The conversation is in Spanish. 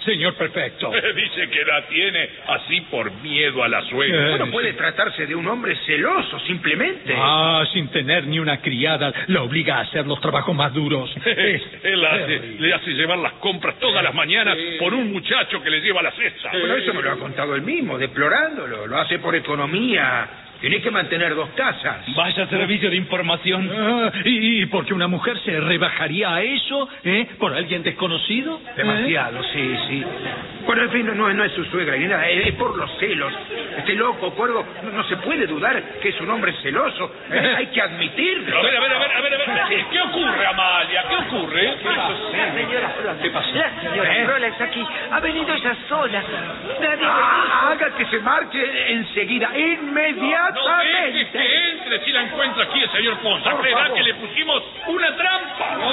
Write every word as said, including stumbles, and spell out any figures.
señor prefecto? Dice que la tiene así por miedo a la suegra. Eh, bueno, puede sí. tratarse de un hombre celoso, simplemente. Ah, sin tener ni una criada, la obliga a hacer los trabajos más duros. Él hace, le hace llevar las compras todas las mañanas sí. por un muchacho que le lleva la cesta. Sí. Bueno, eso me lo ha contado él mismo, deplorándolo. Lo hace por economía. Tiene que mantener dos casas. Vaya servicio de información. Ah, ¿y, ¿Y por qué una mujer se rebajaría a eso? ¿Eh? ¿Por alguien desconocido? Demasiado, ¿Eh? sí, sí. Bueno, en fin, no, no es su suegra ni nada, es por los celos. Este loco, cuervo, no, no se puede dudar que es un hombre celoso. ¿Eh? Hay que admitirlo. A ver, a ver, a ver, a ver, a ver. ¿Qué ocurre, Amalia? ¿Qué ocurre? ¿Qué La señora Frola. ¿Qué pasa? La señora ¿Eh? Frola está aquí. Ha venido ella sola. Nadie ah, haga que se marche enseguida, inmediatamente. No, deje que entre si la encuentra aquí el señor Ponza. Creerá que le pusimos una trampa.